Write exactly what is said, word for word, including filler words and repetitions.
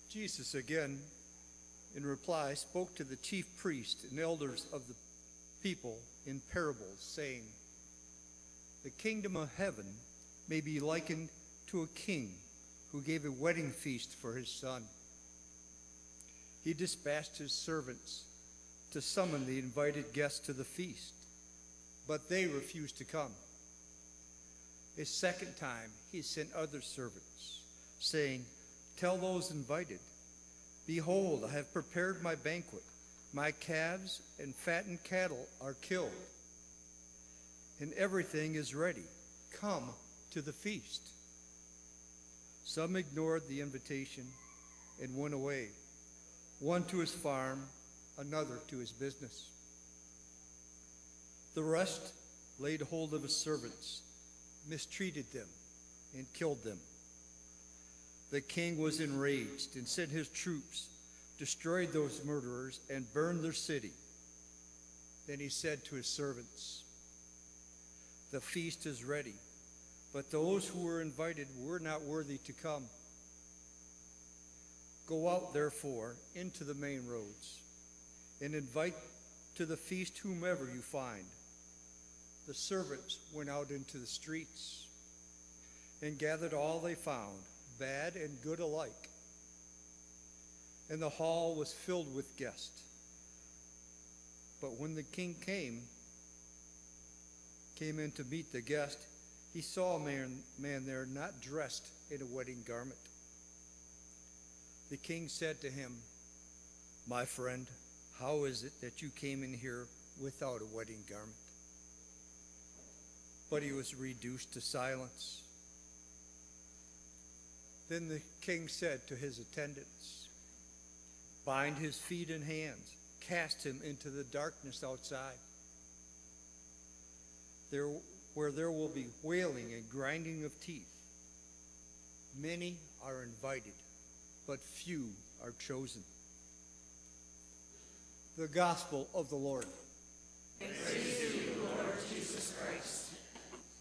Jesus again, in reply, spoke to the chief priests and elders of the people in parables, saying, "The kingdom of heaven may be likened to a king who gave a wedding feast for his son. He dispatched his servants to summon the invited guests to the feast, but they refused to come. A second time he sent other servants, saying, 'Tell those invited, behold, I have prepared my banquet. My calves and fattened cattle are killed, and everything is ready. Come to the feast.' Some ignored the invitation and went away, one to his farm, another to his business. The rest laid hold of his servants, mistreated them, and killed them. The king was enraged and sent his troops, destroyed those murderers, and burned their city. Then he said to his servants, 'The feast is ready, but those who were invited were not worthy to come. Go out, therefore, into the main roads, and invite to the feast whomever you find.' The servants went out into the streets and gathered all they found, bad and good alike. And the hall was filled with guests. But when the king came, came in to meet the guest, he saw a man, man there not dressed in a wedding garment. The king said to him, 'My friend, how is it that you came in here without a wedding garment?' But he was reduced to silence. Then the king said to his attendants, 'Bind his feet and hands, cast him into the darkness outside, there where there will be wailing and grinding of teeth. Many are invited, but few are chosen.'" The Gospel of the Lord. Praise to you, Lord Jesus Christ.